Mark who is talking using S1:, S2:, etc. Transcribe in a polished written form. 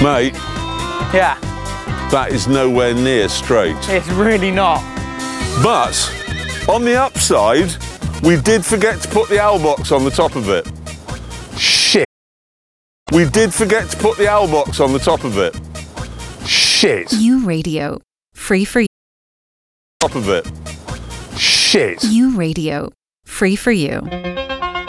S1: Mate,
S2: Yeah,
S1: that is nowhere near straight.
S2: it's really not.
S1: But, on the upside, we did forget to put the owl box on the top of it. Shit. We did forget to put the owl box on the top of it. Shit.
S3: U Radio. Free for you.
S1: Top of it. Shit.
S3: U Radio. Free for you.